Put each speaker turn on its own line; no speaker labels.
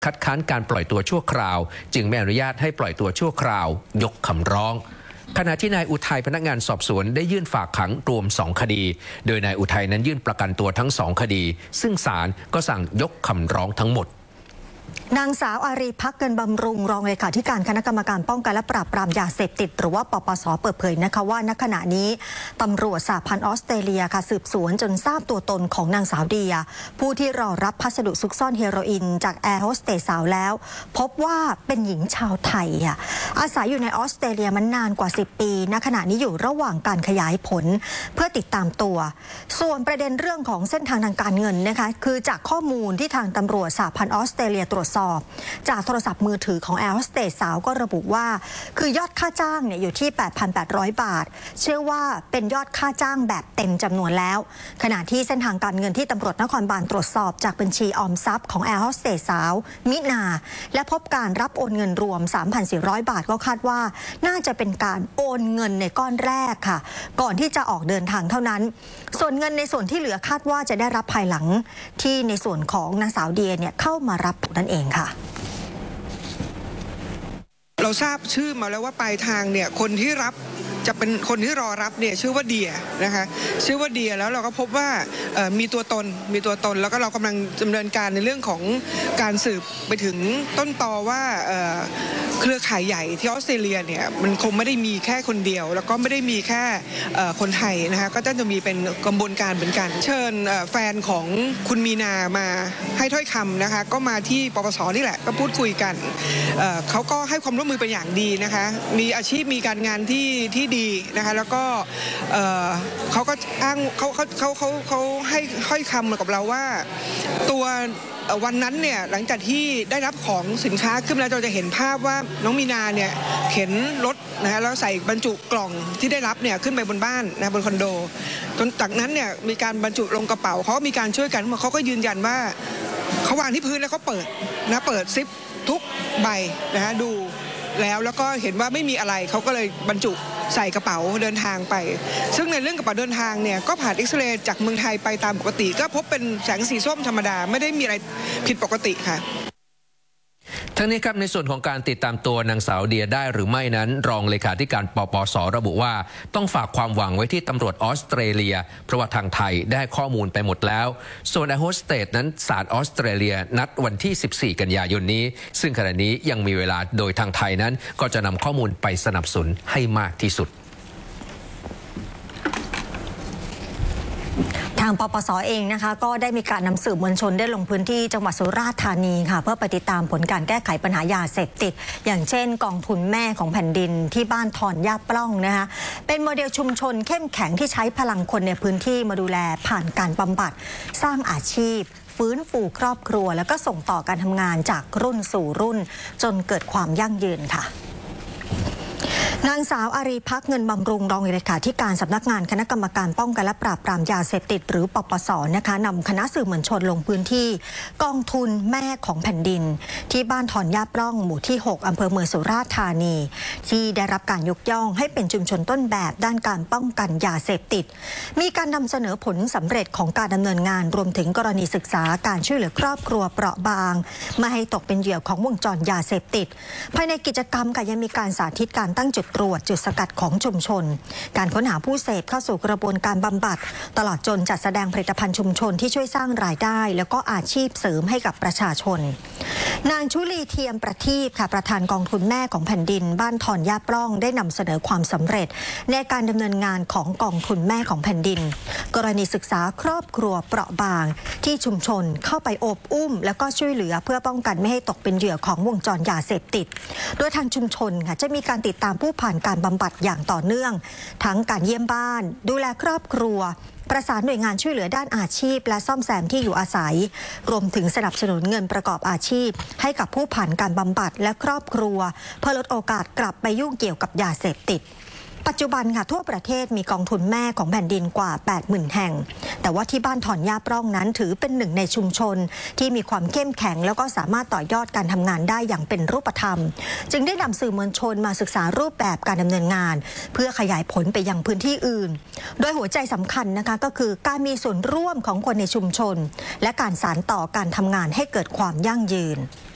คัดค้านการปล่อยตัวชั่วคราวจึงไม่อนุญาตให้ปล่อยตัวชั่วคราวยกคำร้องขณะที่นายอุทัยพนักงานสอบสวนได้ยื่นฝากขังรวม2 คดีโดยนายอุทัยนั้นยื่นประกันตัวทั้ง2 คดีซึ่งศาลก็สั่งยกคำร้องทั้งหมด
นางสาวอารีภักดิ์เงินบำรุงรองเลขาธิการคณะกรรมการป้องกันและปราบปรามยาเสพติดหรือว่าปปส.เปิดเผยนะคะว่าณขณะนี้ตำรวจสหพันธ์ออสเตรเลียค่ะสืบสวนจนทราบตัวตนของนางสาวเดียผู้ที่รอรับพัสดุซุกซ่อนเฮโรอีนจากแอร์โฮสเตสสาวแล้วพบว่าเป็นหญิงชาวไทยค่ะอาศัยอยู่ในออสเตรเลียมันนานกว่า10 ปีณขณะนี้อยู่ระหว่างการขยายผลเพื่อติดตามตัวส่วนประเด็นเรื่องของเส้นทางทางการเงินนะคะคือจากข้อมูลที่ทางตำรวจสหพันธ์ออสเตรเลียตรวจสอบจากโทรศัพท์มือถือของแอร์โฮสเตสสาวก็ระบุว่าคือยอดค่าจ้างเนี่ยอยู่ที่ 8,800 บาทเชื่อว่าเป็นยอดค่าจ้างแบบเต็มจำนวนแล้วขณะที่เส้นทางการเงินที่ตำรวจนครบาลตรวจสอบจากบัญชีออมทรัพย์ของแอร์โฮสเตสสาวมินาและพบการรับโอนเงินรวม 3,400 บาทก็คาดว่าน่าจะเป็นการโอนเงินในก้อนแรกค่ะก่อนที่จะออกเดินทางเท่านั้นส่วนเงินในส่วนที่เหลือคาดว่าจะได้รับภายหลังที่ในส่วนของนางสาวเดียเนี่ยเข้ามารับนั่นเองค่ะ
เราทราบชื่อมาแล้วว่าปลายทางเนี่ยคนที่รับจะเป็นคนที่รอรับเนี่ยชื่อว่าเดียนะคะชื่อว่าเดียแล้วเราก็พบว่ามีตัวตนแล้วก็เรากำลังดำเนินการในเรื่องของการสืบไปถึงต้นตอว่าเครือข่ายใหญ่ที่ออสเตรเลียเนี่ยมันคงไม่ได้มีแค่คนเดียวแล้วก็ไม่ได้มีแค่คนไทยนะคะก็จะมีเป็นกระบวนการเหมือนกันเชิญแฟนของคุณมีนามาให้ถ้อยคำนะคะก็มาที่ปปส.นี่แหละก็พูดคุยกันเขาก็ให้ความร่วมมือเป็นอย่างดีนะคะมีอาชีพมีการงานที่ดีนะคะแล้วก็เขาก็อ้างเขาให้คำกับเราว่าตัววันนั้นเนี่ยหลังจากที่ได้รับของสินค้าขึ้นแล้วเราจะเห็นภาพว่าน้องมีนาเนี่ยเข็นรถนะฮะแล้วใส่บรรจุกล่องที่ได้รับเนี่ยขึ้นไปบนบ้านนะบนคอนโดจนจากนั้นเนี่ยมีการบรรจุลงกระเป๋าเขาก็มีการช่วยกันเขาก็ยืนยันว่าเขาวางที่พื้นแล้วเขาเปิดซิปทุกใบนะฮะดูแล้วก็เห็นว่าไม่มีอะไรเขาก็เลยบรรจุใส่กระเป๋าเดินทางไปซึ่งในเรื่องกระเป๋าเดินทางเนี่ยก็ผ่านเอ็กซเรย์จากเมืองไทยไปตามปกติก็พบเป็นแสงสีส้มธรรมดาไม่ได้มีอะไรผิดปกติค่ะ
ทั้งนี้ครับในส่วนของการติดตามตัวนางสาวเดียได้หรือไม่นั้นรองเลขาธิการปปส.ระบุว่าต้องฝากความหวังไว้ที่ตำรวจออสเตรเลียเพราะว่าทางไทยได้ข้อมูลไปหมดแล้วส่วนแอร์โฮสเตสนั้นศาลออสเตรเลียนัดวันที่14 กันยายนนี้ซึ่งขณะนี้ยังมีเวลาโดยทางไทยนั้นก็จะนำข้อมูลไปสนับสนุนให้มากที่สุด
ทางปปส.เองนะคะก็ได้มีการนำสื่อมวลชนได้ลงพื้นที่จังหวัดสุราษฎร์ธานีค่ะเพื่อไปติดตามผลการแก้ไขปัญหายาเสพติดอย่างเช่นกองทุนแม่ของแผ่นดินที่บ้านทอนย่าปล้องนะคะเป็นโมเดลชุมชนเข้มแข็งที่ใช้พลังคนในพื้นที่มาดูแลผ่านการบำบัดสร้างอาชีพฟื้นฟูครอบครัวแล้วก็ส่งต่อการทำงานจากรุ่นสู่รุ่นจนเกิดความยั่งยืนค่ะนางสาวอารีภักดิ์เงินบำรุงรองเลขาธิการสำนักงานคณะกรรมการป้องกันและปราบปรามยาเสพติดหรือปปส.นะคะนำคณะสื่อมวลชนลงพื้นที่กองทุนแม่ของแผ่นดินที่บ้านทอนย่าปล้องหมู่ที่6อำเภอเมืองสุราษฎร์ธานีที่ได้รับการยกย่องให้เป็นชุมชนต้นแบบด้านการป้องกันยาเสพติดมีการนำเสนอผลสำเร็จของการดำเนินงานรวมถึงกรณีศึกษาการช่วยเหลือครอบครัวเปราะบางไม่ให้ตกเป็นเหยื่อของวงจรยาเสพติดภายในกิจกรรมค่ะยังมีการสาธิตการตั้งจุดตรวจจุดสกัดของชุมชนการค้นหาผู้เสพเข้าสู่กระบวนการบำบัดตลอดจนจัดแสดงผลิตภัณฑ์ชุมชนที่ช่วยสร้างรายได้แล้วก็อาชีพเสริมให้กับประชาชนนางชุลีเทียมประทีปค่ะประธานกองทุนแม่ของแผ่นดินบ้านทอนย่าปล้องได้นำเสนอความสำเร็จในการดำเนินงานของกองทุนแม่ของแผ่นดินกรณีศึกษาครอบครัวเปราะบางที่ชุมชนเข้าไปโอบอุ้มแล้วก็ช่วยเหลือเพื่อป้องกันไม่ให้ตกเป็นเหยื่อของวงจรยาเสพติดโดยทางชุมชนค่ะจะมีการติดตามผู้ผ่านการบำบัดอย่างต่อเนื่องทั้งการเยี่ยมบ้านดูแลครอบครัวประสานหน่วยงานช่วยเหลือด้านอาชีพและซ่อมแซมที่อยู่อาศัยรวมถึงสนับสนุนเงินประกอบอาชีพให้กับผู้ผ่านการบำบัดและครอบครัวเพื่อลดโอกาสกลับไปยุ่งเกี่ยวกับยาเสพติดปัจจุบันค่ะทั่วประเทศมีกองทุนแม่ของแผ่นดินกว่า 80,000 แห่งแต่ว่าที่บ้านถอนย่าปล้องนั้นถือเป็นหนึ่งในชุมชนที่มีความเข้มแข็งแล้วก็สามารถต่อยอดการทำงานได้อย่างเป็นรูปธรรมจึงได้นำสื่อมวลชนมาศึกษารูปแบบการดำเนินงานเพื่อขยายผลไปยังพื้นที่อื่นโดยหัวใจสำคัญนะคะก็คือการมีส่วนร่วมของคนในชุมชนและการสานต่อการทำงานให้เกิดความยั่งยืน